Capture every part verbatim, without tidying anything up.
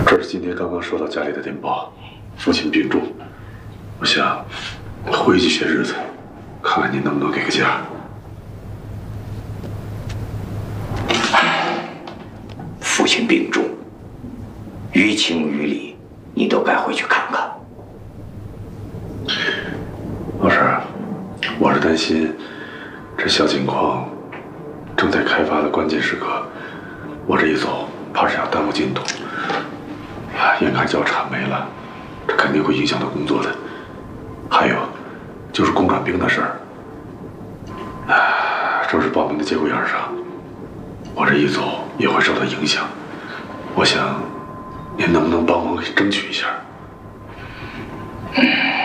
这是今天刚刚收到家里的电报，父亲病重，我想回去些日子，看看您能不能给个家。 父亲病重，于情于理，你都该回去看看。 老师，我是担心这小金矿正在开发的关键时刻，我这一走，怕是要耽误进度。眼看就要产煤了，这肯定会影响到工作的。还有，就是供转兵的事儿，哎，正是报名的节骨眼上，我这一走也会受到影响。我想，您能不能帮忙给争取一下？ 嗯，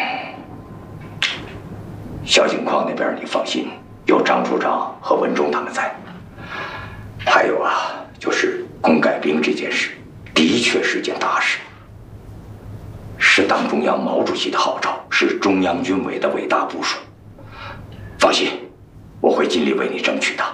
小金矿那边你放心，有张处长和文忠他们在。还有啊，就是供改兵这件事，的确是件大事，是党中央毛主席的号召，是中央军委的伟大部署。放心，我会尽力为你争取的。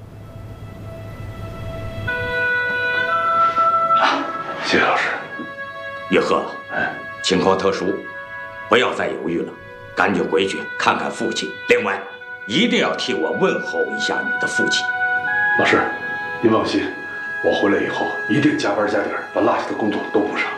啊，谢谢老师。 岳鹤，哎，情况特殊，不要再犹豫了，赶紧回去看看父亲。另外，一定要替我问候一下你的父亲。 老师，您放心，我回来以后一定加班加点，把落下的工作都补上。